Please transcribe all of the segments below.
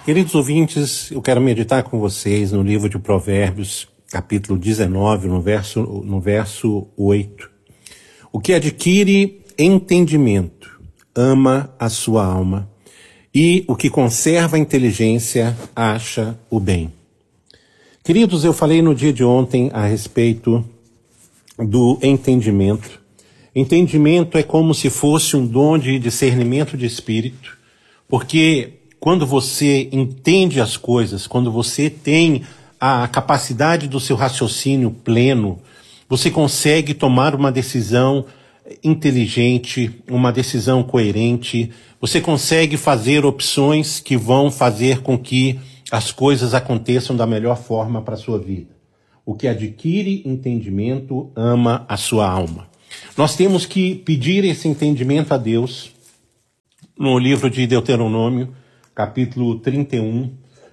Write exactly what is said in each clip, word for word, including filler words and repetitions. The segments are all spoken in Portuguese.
Queridos ouvintes, eu quero meditar com vocês no livro de Provérbios, capítulo dezenove, no verso, no verso oito. O que adquire entendimento ama a sua alma, e o que conserva a inteligência acha o bem. Queridos, eu falei no dia de ontem a respeito do entendimento. Entendimento é como se fosse um dom de discernimento de espírito, porque quando você entende as coisas, quando você tem a capacidade do seu raciocínio pleno, você consegue tomar uma decisão inteligente, uma decisão coerente, você consegue fazer opções que vão fazer com que as coisas aconteçam da melhor forma para a sua vida. O que adquire entendimento ama a sua alma. Nós temos que pedir esse entendimento a Deus. No livro de Deuteronômio, capítulo trinta e um,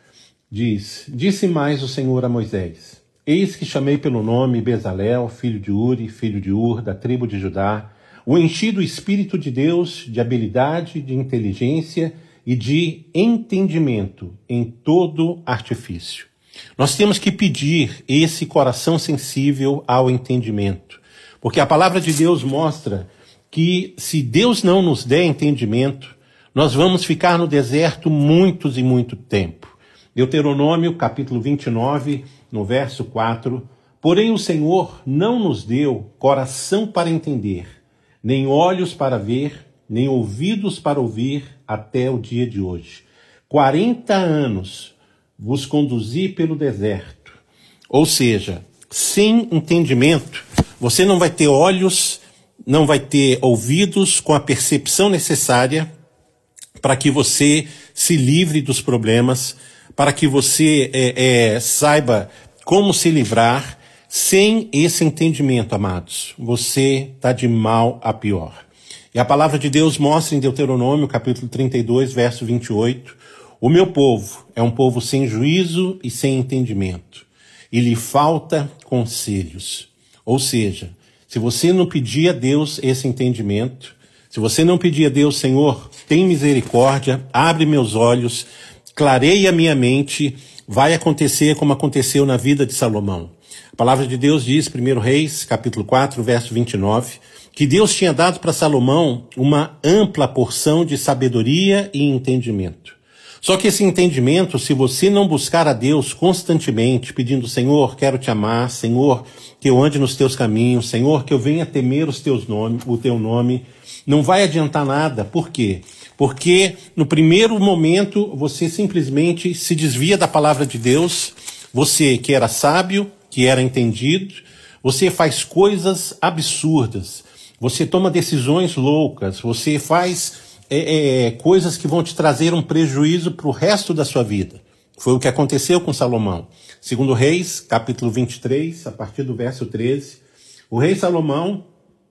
diz: Disse mais o Senhor a Moisés: Eis que chamei pelo nome Bezalel, filho de Uri, filho de Ur, da tribo de Judá, o enchi do Espírito de Deus, de habilidade, de inteligência e de entendimento em todo artifício. Nós temos que pedir esse coração sensível ao entendimento, porque a palavra de Deus mostra que se Deus não nos der entendimento, nós vamos ficar no deserto muitos e muito tempo. Deuteronômio, capítulo vinte e nove, no verso quatro. Porém o Senhor não nos deu coração para entender, nem olhos para ver, nem ouvidos para ouvir, até o dia de hoje. Quarenta anos vos conduzi pelo deserto. Ou seja, sem entendimento, você não vai ter olhos, não vai ter ouvidos com a percepção necessária para que você se livre dos problemas, para que você é, é, saiba como se livrar. Sem esse entendimento, amados, você está de mal a pior. E a palavra de Deus mostra em Deuteronômio, capítulo trinta e dois, verso vinte e oito, o meu povo é um povo sem juízo e sem entendimento, e lhe falta conselhos. Ou seja, se você não pedir a Deus esse entendimento, se você não pedir a Deus, Senhor, tem misericórdia, abre meus olhos, clareia minha mente, vai acontecer como aconteceu na vida de Salomão. A palavra de Deus diz, primeiro Reis, capítulo quatro, verso vinte e nove, que Deus tinha dado para Salomão uma ampla porção de sabedoria e entendimento. Só que esse entendimento, se você não buscar a Deus constantemente, pedindo, Senhor, quero te amar, Senhor, que eu ande nos teus caminhos, Senhor, que eu venha temer os teus nomes, o teu nome, não vai adiantar nada. Por quê? Porque no primeiro momento você simplesmente se desvia da palavra de Deus, você que era sábio, que era entendido, você faz coisas absurdas, você toma decisões loucas, você faz é, é, coisas que vão te trazer um prejuízo para o resto da sua vida. Foi o que aconteceu com Salomão. Segundo Reis, capítulo vinte e três, a partir do verso treze, o rei Salomão,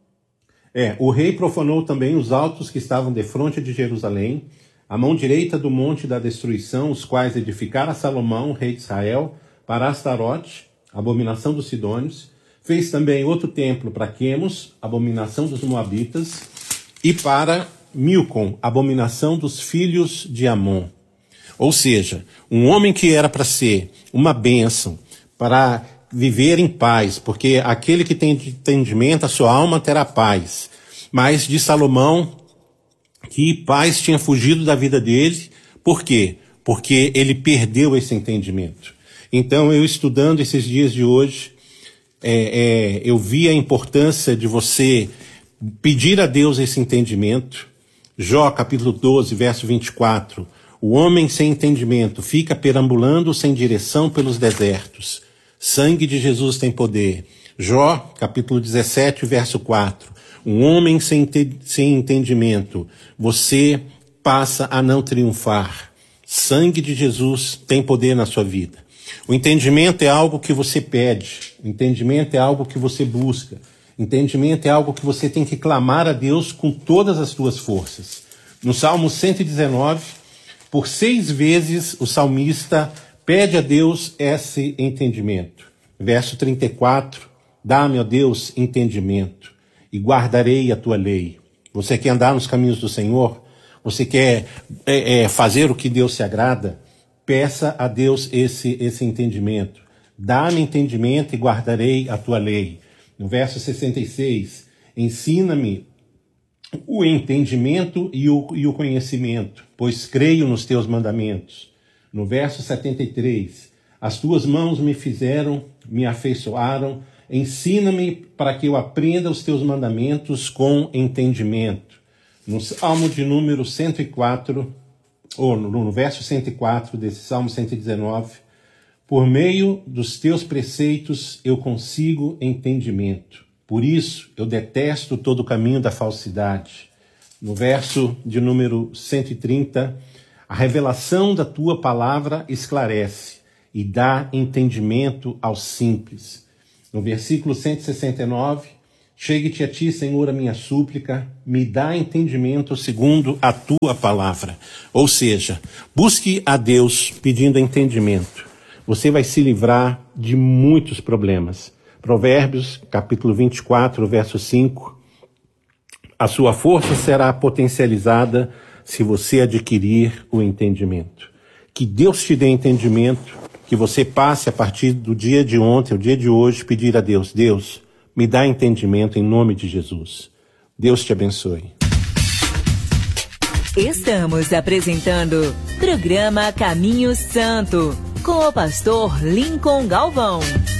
é, o rei profanou também os altos que estavam defronte de Jerusalém, a mão direita do monte da destruição, os quais edificara Salomão, rei de Israel, para Astarote, abominação dos sidônios. Fez também outro templo para Quemos, abominação dos moabitas, e para Milcom, abominação dos filhos de Amon. Ou seja, um homem que era para ser uma bênção, para viver em paz, porque aquele que tem entendimento, a sua alma terá paz. Mas de Salomão, que paz tinha fugido da vida dele. Por quê? Porque ele perdeu esse entendimento. Então, eu estudando esses dias de hoje, é, é, eu vi a importância de você pedir a Deus esse entendimento. Jó, capítulo doze, verso vinte e quatro. O homem sem entendimento fica perambulando sem direção pelos desertos. Sangue de Jesus tem poder. Jó, capítulo dezessete, verso quatro. Um homem sem, te- sem entendimento, você passa a não triunfar. Sangue de Jesus tem poder na sua vida. O entendimento é algo que você pede. O entendimento é algo que você busca. Entendimento é algo que você tem que clamar a Deus com todas as suas forças. No Salmo cento e dezenove, por seis vezes o salmista pede a Deus esse entendimento. Verso trinta e quatro, dá-me, ó Deus, entendimento e guardarei a tua lei. Você quer andar nos caminhos do Senhor? Você quer é, é, fazer o que Deus se agrada? peça a Deus esse, esse entendimento. Dá-me entendimento e guardarei a tua lei. No verso sessenta e seis, ensina-me o entendimento e o, e o conhecimento, pois creio nos teus mandamentos. No verso setenta e três, as tuas mãos me fizeram, me afeiçoaram, ensina-me para que eu aprenda os teus mandamentos com entendimento. No Salmo de número cento e quatro, ou no, no verso cento e quatro desse Salmo cento e dezenove, por meio dos teus preceitos eu consigo entendimento. Por isso eu detesto todo o caminho da falsidade. No verso de número cento e trinta, a revelação da tua palavra esclarece e dá entendimento aos simples. No versículo cento e sessenta e nove, chegue-te a ti, Senhor, a minha súplica, me dá entendimento segundo a tua palavra. Ou seja, busque a Deus pedindo entendimento. Você vai se livrar de muitos problemas. Provérbios, capítulo vinte e quatro, verso cinco. A sua força será potencializada se você adquirir o entendimento. Que Deus te dê entendimento, que você passe a partir do dia de ontem, o dia de hoje, pedir a Deus, Deus, me dá entendimento em nome de Jesus. Deus te abençoe. Estamos apresentando programa Caminho Santo, com o pastor Lincoln Galvão.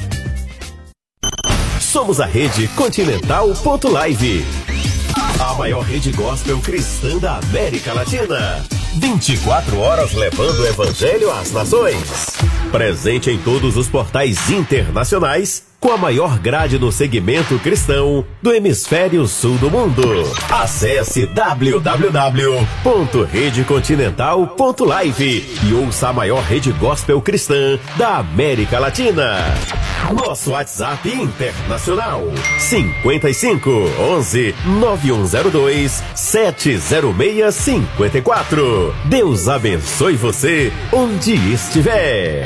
Somos a Rede Continental ponto live, a maior rede gospel cristã da América Latina. vinte e quatro horas levando o evangelho às nações. Presente em todos os portais internacionais, com a maior grade no segmento cristão do hemisfério sul do mundo. Acesse w w w ponto rede continental ponto live e ouça a maior rede gospel cristã da América Latina. Nosso WhatsApp internacional cinquenta e cinco, onze, nove um zero dois, sete zero seis cinco quatro. Deus abençoe você onde estiver.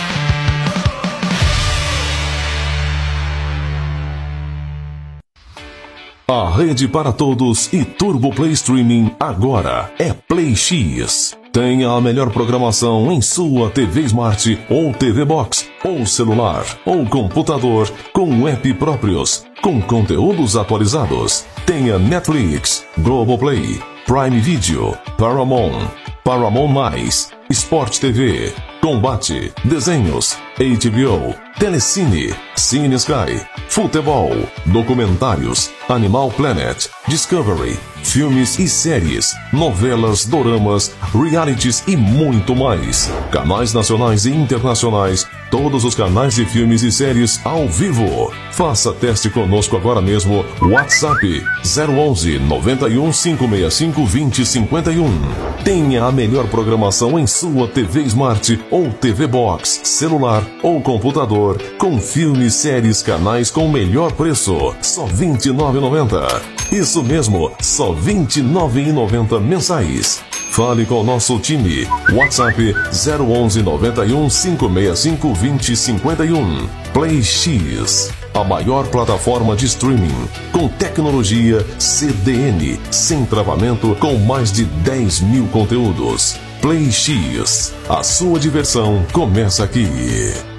A rede para todos e Turbo Play Streaming agora é Play X. Tenha a melhor programação em sua T V Smart ou T V Box, ou celular, ou computador, com app próprios, com conteúdos atualizados. Tenha Netflix, Globoplay, Prime Video, Paramount, Paramount Mais, Sport T V, Combate, Desenhos, H B O, Telecine, Cine Sky, Futebol, Documentários, Animal Planet, Discovery, filmes e séries, novelas, doramas, realities e muito mais. Canais nacionais e internacionais, todos os canais de filmes e séries ao vivo. Faça teste conosco agora mesmo. WhatsApp zero onze, noventa e um, cinco seis cinco, vinte, cinquenta e um. Tenha a melhor programação em sua T V Smart ou T V Box, celular ou computador, com filmes, séries, canais com melhor preço, só vinte e nove reais e noventa centavos. Isso mesmo, só vinte e nove reais e noventa centavos mensais. Fale com o nosso time. WhatsApp zero onze, noventa e um, cinco seis cinco, vinte, cinquenta e um. Play X, a maior plataforma de streaming com tecnologia C D N, sem travamento, com mais de dez mil conteúdos. Play X, a sua diversão começa aqui.